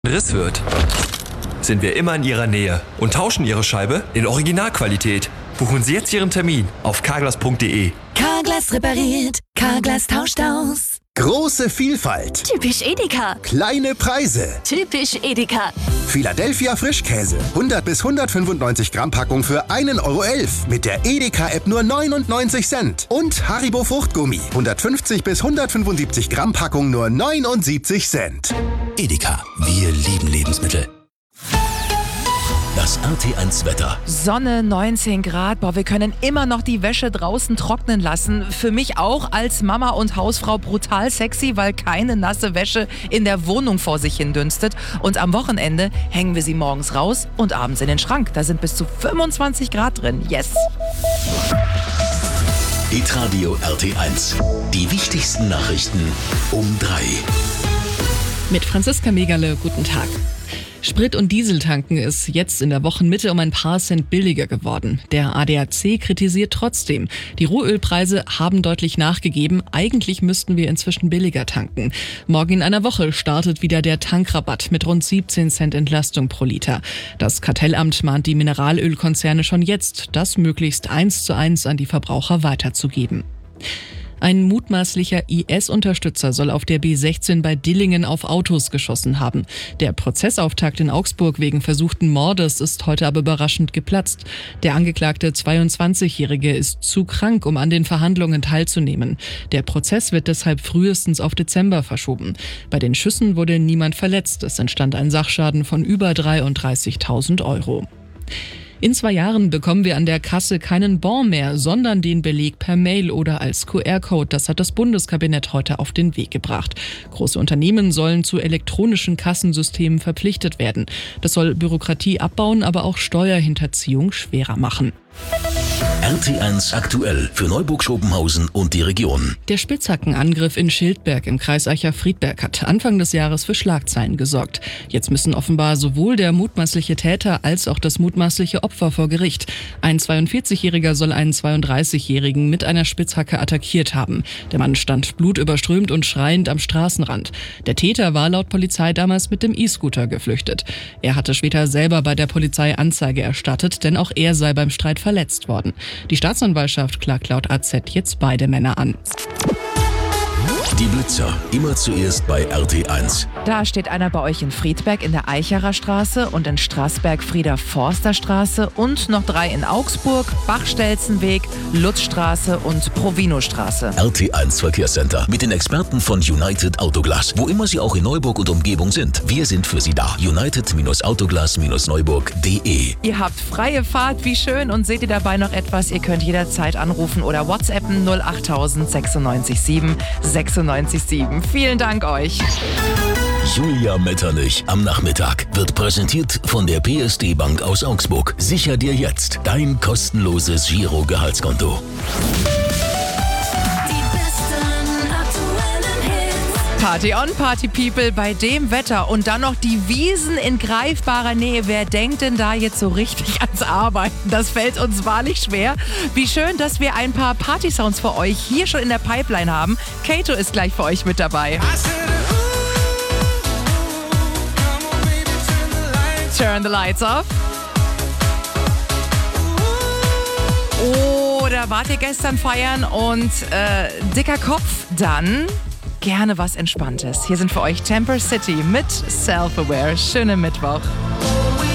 Riss wird, sind wir immer in Ihrer Nähe und tauschen Ihre Scheibe in Originalqualität. Buchen Sie jetzt Ihren Termin auf carglass.de. Carglass repariert, Carglass tauscht aus. Große Vielfalt. Typisch Edeka. Kleine Preise. Typisch Edeka. Philadelphia Frischkäse. 100 bis 195 Gramm Packung für 1,11 € mit der Edeka-App nur 99 Cent. Und Haribo Fruchtgummi. 150 bis 175 Gramm Packung nur 79 Cent. Edeka, wir lieben Lebensmittel. Das RT1 Wetter. Sonne, 19 Grad. Boah, wir können immer noch die Wäsche draußen trocknen lassen. Für mich auch als Mama und Hausfrau brutal sexy, weil keine nasse Wäsche in der Wohnung vor sich hin dünstet. Und am Wochenende hängen wir sie morgens raus und abends in den Schrank. Da sind bis zu 25 Grad drin. Yes! Hitradio RT1. Die wichtigsten Nachrichten um 3. Mit Franziska Megerle, guten Tag. Sprit- und Dieseltanken ist jetzt in der Wochenmitte um ein paar Cent billiger geworden. Der ADAC kritisiert trotzdem. Die Rohölpreise haben deutlich nachgegeben. Eigentlich müssten wir inzwischen billiger tanken. Morgen in einer Woche startet wieder der Tankrabatt mit rund 17 Cent Entlastung pro Liter. Das Kartellamt mahnt die Mineralölkonzerne schon jetzt, das möglichst 1:1 an die Verbraucher weiterzugeben. Ein mutmaßlicher IS-Unterstützer soll auf der B16 bei Dillingen auf Autos geschossen haben. Der Prozessauftakt in Augsburg wegen versuchten Mordes ist heute aber überraschend geplatzt. Der angeklagte 22-Jährige ist zu krank, um an den Verhandlungen teilzunehmen. Der Prozess wird deshalb frühestens auf Dezember verschoben. Bei den Schüssen wurde niemand verletzt. Es entstand ein Sachschaden von über 33.000 €. In 2 Jahren bekommen wir an der Kasse keinen Bon mehr, sondern den Beleg per Mail oder als QR-Code. Das hat das Bundeskabinett heute auf den Weg gebracht. Große Unternehmen sollen zu elektronischen Kassensystemen verpflichtet werden. Das soll Bürokratie abbauen, aber auch Steuerhinterziehung schwerer machen. RT1 aktuell für Neuburg-Schopenhausen und die Region. Der Spitzhackenangriff in Schildberg im Kreis Eicher-Friedberg hat Anfang des Jahres für Schlagzeilen gesorgt. Jetzt müssen offenbar sowohl der mutmaßliche Täter als auch das mutmaßliche Opfer vor Gericht. Ein 42-Jähriger soll einen 32-Jährigen mit einer Spitzhacke attackiert haben. Der Mann stand blutüberströmt und schreiend am Straßenrand. Der Täter war laut Polizei damals mit dem E-Scooter geflüchtet. Er hatte später selber bei der Polizei Anzeige erstattet, denn auch er sei beim Streit verletzt worden. Die Staatsanwaltschaft klagt laut AZ jetzt beide Männer an. Die Blitzer, immer zuerst bei RT1. Da steht einer bei euch in Friedberg in der Eicherer Straße und in Straßberg Frieder-Forster-Straße und noch 3 in Augsburg, Bachstelzenweg, Lutzstraße und Provino-Straße. RT1 Verkehrscenter mit den Experten von United Autoglas. Wo immer Sie auch in Neuburg und Umgebung sind, wir sind für Sie da. United-Autoglas-Neuburg.de. Ihr habt freie Fahrt, wie schön, und seht ihr dabei noch etwas? Ihr könnt jederzeit anrufen oder WhatsAppen 08000 96 7 96 7. Vielen Dank euch. Julia Metternich am Nachmittag wird präsentiert von der PSD Bank aus Augsburg. Sicher dir jetzt dein kostenloses Giro-Gehaltskonto. Die besten aktuellen Hits. Party on, Party People, bei dem Wetter und dann noch die Wiesen in greifbarer Nähe. Wer denkt denn da jetzt so richtig ans Arbeiten? Das fällt uns wahrlich schwer. Wie schön, dass wir ein paar Party-Sounds für euch hier schon in der Pipeline haben. Kato ist gleich für euch mit dabei. Turn the lights off. Oder wart ihr gestern feiern und dicker Kopf? Dann gerne was Entspanntes. Hier sind für euch Temper City mit Self-Aware. Schönen Mittwoch.